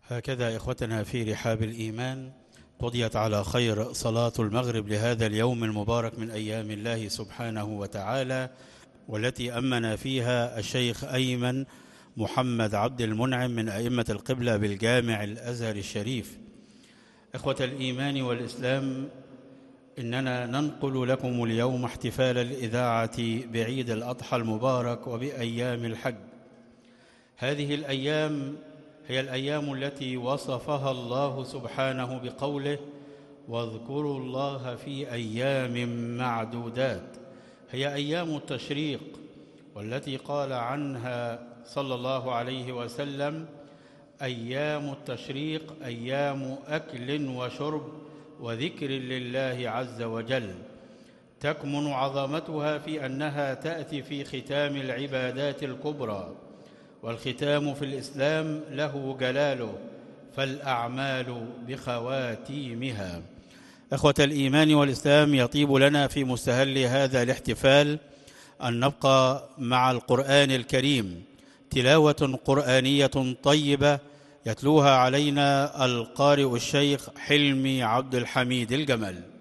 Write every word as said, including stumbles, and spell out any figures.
هكذا إخوتنا في رحاب الإيمان قضيت على خير صلاة المغرب لهذا اليوم المبارك من أيام الله سبحانه وتعالى، والتي أمن فيها الشيخ أيمن محمد عبد المنعم من أئمة القبلة بالجامع الأزهر الشريف. إخوة الإيمان والإسلام، إننا ننقل لكم اليوم احتفال الإذاعة بعيد الأضحى المبارك وبأيام الحج. هذه الأيام هي الأيام التي وصفها الله سبحانه بقوله: واذكروا الله في أيام معدودات. هي أيام التشريق، والتي قال عنها صلى الله عليه وسلم: أيام التشريق أيام أكل وشرب وذكر لله عز وجل. تكمن عظمتها في أنها تأتي في ختام العبادات الكبرى، والختام في الإسلام له جلاله، فالأعمال بخواتيمها. إخوة الإيمان والإسلام، يطيب لنا في مستهل هذا الاحتفال أن نبقى مع القرآن الكريم، تلاوة قرآنية طيبة يتلوها علينا القارئ الشيخ حلمي عبد الحميد الجمل.